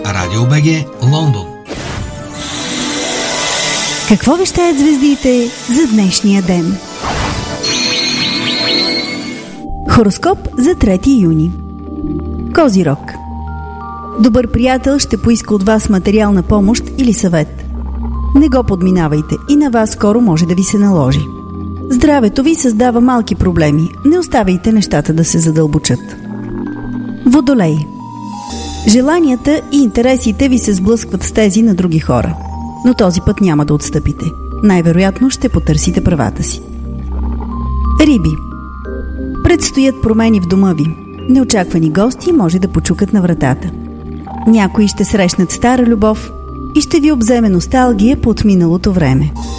Радио БГ, Лондон. Какво вещаят звездите за днешния ден? Хороскоп за 3 юни. Козирог. Добър приятел ще поиска от вас материална помощ или съвет. Не го подминавайте, и на вас скоро може да ви се наложи. Здравето ви създава малки проблеми. Не оставяйте нещата да се задълбочат. Водолей. Желанията и интересите ви се сблъскват с тези на други хора. Но този път няма да отстъпите. Най-вероятно ще потърсите правата си. Риби. Предстоят промени в дома ви. Неочаквани гости може да почукат на вратата. Някои ще срещнат стара любов и ще ви обземе носталгия по отминалото време.